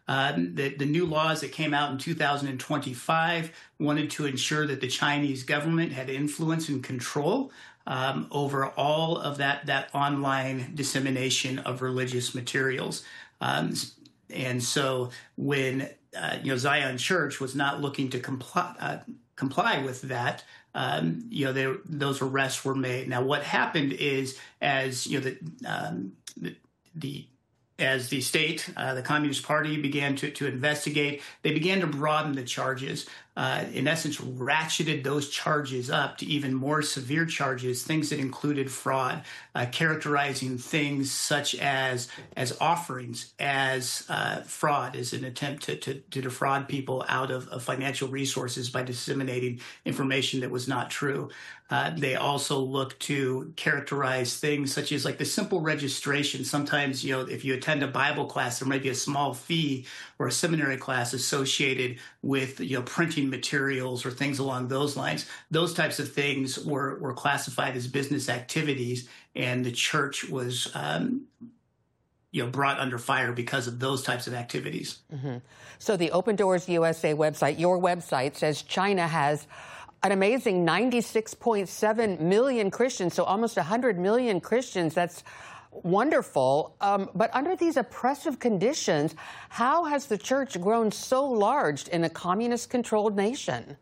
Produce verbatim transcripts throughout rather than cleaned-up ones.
Um, the, the new laws that came out in two thousand twenty-five wanted to ensure that the Chinese government had influence and control um, over all of that, that online dissemination of religious materials. Um, and so when uh, you know Zion Church was not looking to comply, uh, comply with that, um, you know, they, those arrests were made. Now, what happened is, as you know, the um, the, the as the state, uh, the Communist Party began to, to investigate, they began to broaden the charges. Uh, in essence, ratcheted those charges up to even more severe charges, things that included fraud, uh, characterizing things such as as offerings as uh, fraud, as an attempt to, to, to defraud people out of, of financial resources by disseminating information that was not true. Uh, they also look to characterize things such as like the simple registration. Sometimes, you know, if you attend a Bible class, there might be a small fee or a seminary class associated with, you know, printing materials or things along those lines. Those types of things were, were classified as business activities, and the church was, um, you know, brought under fire because of those types of activities. Mm-hmm. So the Open Doors U S A website, your website, says China has an amazing ninety-six point seven million Christians, so almost one hundred million Christians. That's wonderful. Um, but under these oppressive conditions, how has the church grown so large in a communist-controlled nation?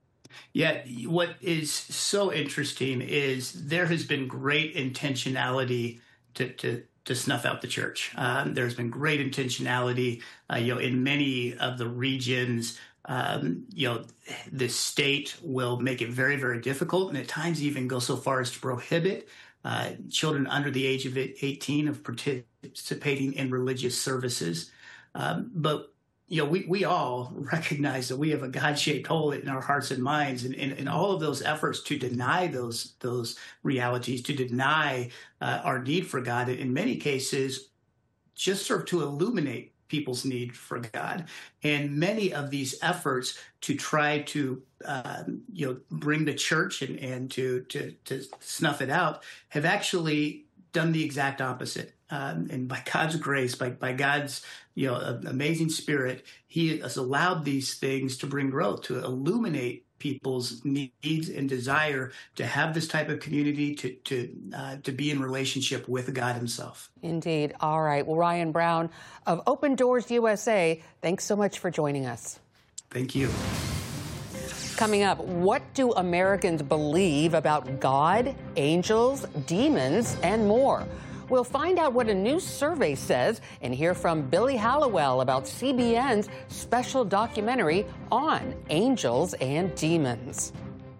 Yeah, what is so interesting is there has been great intentionality to, to, to snuff out the church. Um, there's been great intentionality, uh, you know, in many of the regions. Um, you know, the state will make it very, very difficult, and at times even go so far as to prohibit uh, children under the age of eighteen of participating in religious services. Um, but, you know, we, we all recognize that we have a God-shaped hole in our hearts and minds, and, and, and all of those efforts to deny those, those realities, to deny uh, our need for God, in many cases, just serve to illuminate people's need for God. And many of these efforts to try to, um, you know, bring the church and, and to, to, to snuff it out have actually done the exact opposite. Um, and by God's grace, by, by God's, you know, amazing spirit, he has allowed these things to bring growth, to illuminate people's needs and desire to have this type of community, to to uh, to be in relationship with God himself. Indeed. All right. Well, Ryan Brown of Open Doors U S A, thanks so much for joining us. Thank you. Coming up, what do Americans believe about God, angels, demons, and more? We'll find out what a new survey says and hear from Billy Hallowell about C B N's special documentary on angels and demons.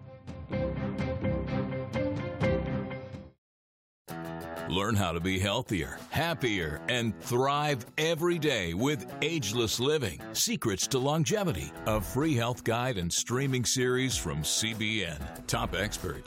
Learn how to be healthier, happier, and thrive every day with Ageless Living: Secrets to Longevity, a free health guide and streaming series from C B N. Top experts,